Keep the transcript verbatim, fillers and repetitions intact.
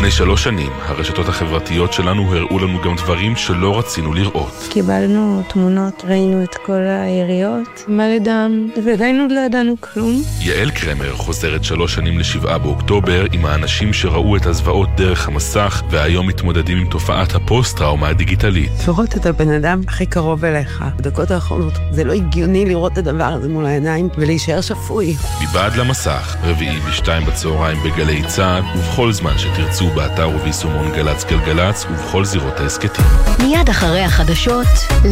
לפני שלוש שנים, הרשתות החברתיות שלנו הראו לנו גם דברים שלא רצינו לראות. קיבלנו תמונות, ראינו את כל היריות, מלא דם, וראינו לא ידענו כלום. יעל קרמר חוזרת שלוש שנים לשבעה באוקטובר עם האנשים שראו את הזוועות דרך המסך, והיום מתמודדים עם תופעת הפוסט-טראומה הדיגיטלית. לראות את הבן אדם הכי קרוב אליך. בדקות האחרונות זה לא הגיוני לראות את הדבר הזה מול העיניים ולהישאר שפוי. מבעד למסך, רביעי בשתיים בצהריים בגלי צעד, ובכל זמן שתרצו באתר וביישומון גלץ גלגלץ, ובכל זירות העסקתים. מיד אחרי החדשות